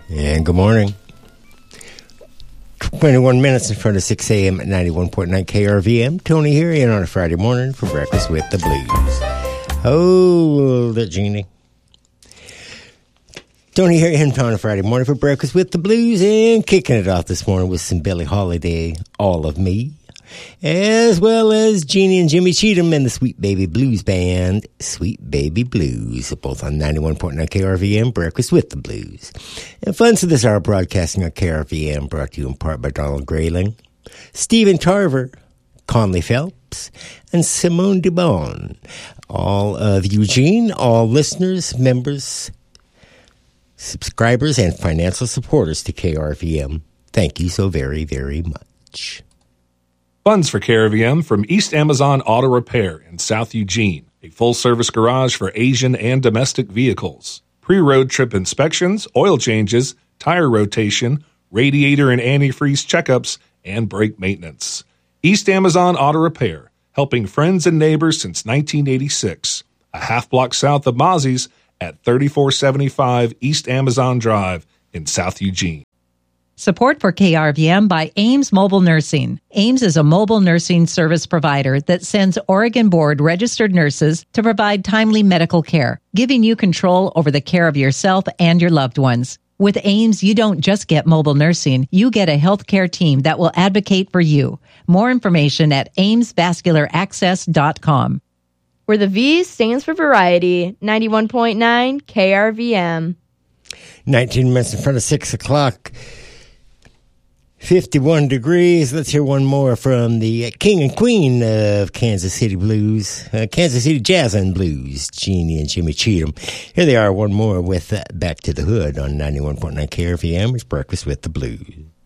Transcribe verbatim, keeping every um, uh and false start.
And good morning. twenty-one minutes in front of six a.m. at ninety-one point nine K R V M. Tony here, in on a Friday morning for Breakfast with the Blues. Oh, that Jeannie. Tony here, in on a Friday morning for Breakfast with the Blues, and kicking it off this morning with some Billie Holiday, All of Me, as well as Jeannie and Jimmy Cheatham and the Sweet Baby Blues Band, Sweet Baby Blues, both on ninety-one point nine K R V M, Breakfast with the Blues. And funds for this hour broadcasting on K R V M, brought to you in part by Donald Grayling, Stephen Tarver, Conley Phelps, and Simone DuBon. All of Eugene, all listeners, members, subscribers, and financial supporters to K R V M. Thank you so very, very much. Funds for K R V M from East Amazon Auto Repair in South Eugene, a full-service garage for Asian and domestic vehicles. Pre-road trip inspections, oil changes, tire rotation, radiator and antifreeze checkups, and brake maintenance. East Amazon Auto Repair, helping friends and neighbors since nineteen eighty-six. A half block south of Mozzie's at thirty-four seventy-five East Amazon Drive in South Eugene. Support for K R V M by Ames Mobile Nursing. Ames is a mobile nursing service provider that sends Oregon Board registered nurses to provide timely medical care, giving you control over the care of yourself and your loved ones. With Ames, you don't just get mobile nursing, you get a healthcare team that will advocate for you. More information at ames vascular access dot com. Where the V stands for variety, ninety-one point nine K R V M. nineteen minutes in front of six o'clock. fifty-one degrees. Let's hear one more from the king and queen of Kansas City Blues, uh, Kansas City Jazz and Blues, Jeannie and Jimmy Cheatham. Here they are, one more with uh, Back to the Hood on ninety-one point nine K R V M. It's Breakfast with the Blues.